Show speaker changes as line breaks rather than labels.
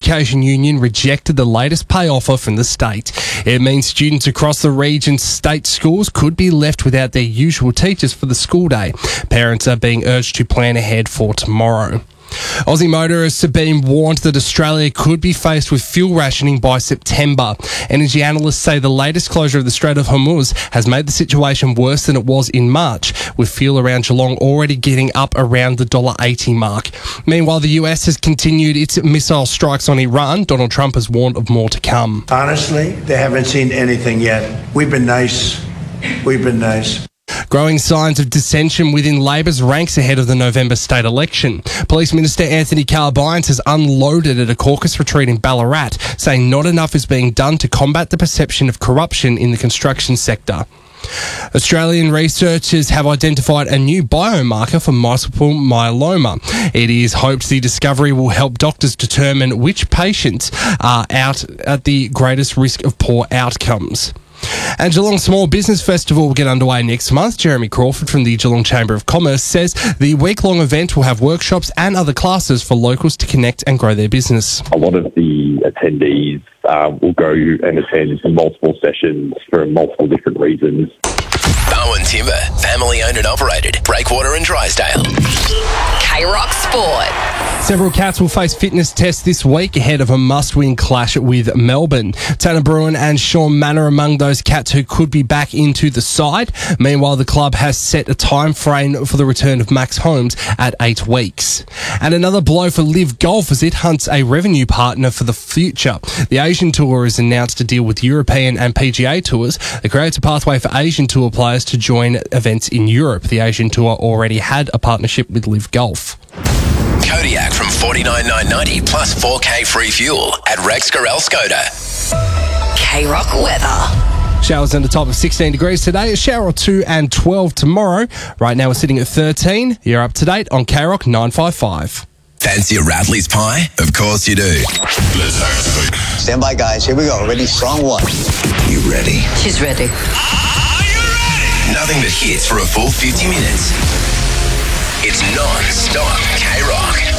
Education Union rejected the latest pay offer from the state. It means students across the region's state schools could be left without their usual teachers for the school day. Parents are being urged to plan ahead for tomorrow. Aussie motorists have been warned that Australia could be faced with fuel rationing by September. Energy analysts say the latest closure of the Strait of Hormuz has made the situation worse than it was in March, with fuel around Geelong already getting up around the $1.80 mark. Meanwhile, the US has continued its missile strikes on Iran. Donald Trump has warned of more to come.
Honestly, they haven't seen anything yet. We've been nice.
Growing signs of dissension within Labor's ranks ahead of the November state election. Police Minister Anthony Carbines has unloaded at a caucus retreat in Ballarat, saying not enough is being done to combat the perception of corruption in the construction sector. Australian researchers have identified a new biomarker for multiple myeloma. It is hoped the discovery will help doctors determine which patients are out at the greatest risk of poor outcomes. And Geelong Small Business Festival will get underway next month. Jeremy Crawford from the Geelong Chamber of Commerce says the week-long event will have workshops and other classes for locals to connect and grow their business.
A lot of the attendees will go and attend multiple sessions for multiple different reasons.
Bowen Timber, family owned and operated. Breakwater and Drysdale.
K-Rock Sport.
Several cats will face fitness tests this week ahead of a must-win clash with Melbourne. Tanner Bruin and Sean Manor among those cats who could be back into the side. Meanwhile, the club has set a time frame for the return of Max Holmes at 8 weeks. And another blow for Live Golf as it hunts a revenue partner for the future. The Asian Tour has announced a deal with European and PGA Tours that creates a pathway for Asian Tour players to join events in Europe. The Asian Tour already had a partnership with Live Golf.
Kodiak from $49,990 plus 4K free fuel at Rex Gorel Skoda.
K-Rock weather.
Showers in the top of 16 degrees today, a shower or 2 and 12 tomorrow. Right now we're sitting at 13. You're up to date on K-Rock 955.
Fancy a Radley's pie? Of course you do.
Stand by, guys. Here we go. Ready? Strong one.
You ready?
She's ready.
Are you ready? Nothing but hits for a full 50 minutes. It's non-stop K-Rock.